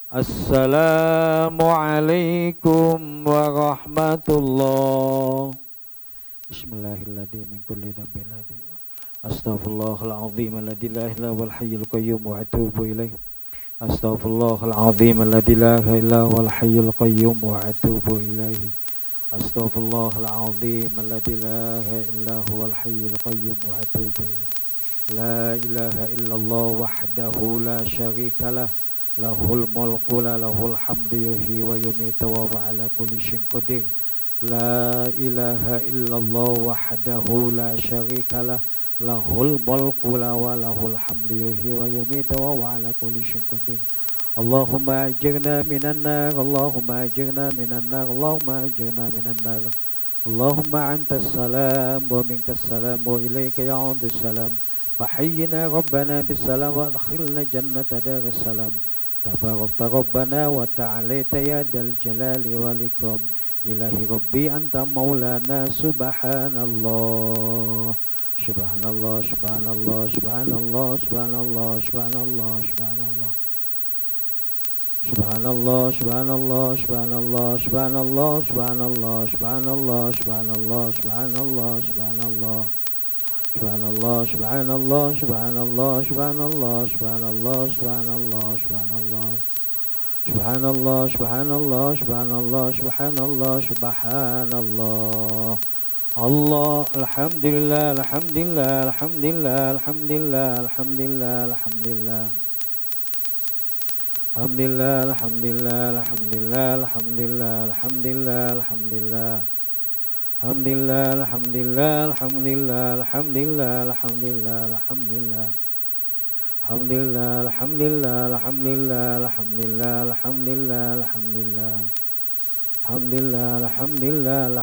Assalamualaikum warahmatullah. Bismillahirrahmanirrahim. Min kulli dhanbin astaghfirullahaladzim alladzi la ilaha wal hayyul qayyum wa atubu ilaih. Astaghfirullahaladzim alladzi la ilaha wal hayyul qayyum wa atubu ilaih. Astaghfirullahaladzim alladzi la ilaha wal hayyul qayyum wa atubu ilaih. La ilaha illallah wahdahu la syarikalah lahul mulku wa lahul hamdu yuhyi wa yumiitu wa huwa ala kulli syai'in qadir. La ilaha illallah wahdahu la syarikalah lahul mulku wa lahul hamdu yuhyi wa yumiitu wa huwa ala kulli syai'in qadir. Allahumma ajirna minan nar, Allahumma ajirna minan nar, Allahumma ajirna minan nar. Allahumma antas salam wa minkas salam wa ilaika ya'udus salam. Fahayyina rabbana bisalam wa adkhilna jannata daris salam. Tabarakta rabbana wa ta'alaita ya dal jalali wal ikram. Ilahi rabbi anta maulana subhanallah. Subhanallah, subhanallah, subhanallah, subhanallah, subhanallah, subhanallah. Subhanallah, subhanallah, subhanallah, subhanallah, subhanallah, subhanallah, subhanallah, subhanallah, subhanallah. Subhanallah, subhanallah, subhanallah, subhanallah, subhanallah, subhanallah, subhanallah. Subhanallah, subhanallah, subhanallah, subhanallah, subhanallah. Allah, alhamdulillah, alhamdulillah, alhamdulillah, alhamdulillah, alhamdulillah, alhamdulillah. Alhamdulillah, alhamdulillah, alhamdulillah, alhamdulillah, alhamdulillah, alhamdulillah. Alhamdulillah, alhamdulillah, alhamdulillah, alhamdulillah, alhamdulillah, alhamdulillah. Alhamdulillah, alhamdulillah, alhamdulillah, alhamdulillah, alhamdulillah, alhamdulillah. Alhamdulillah, alhamdulillah.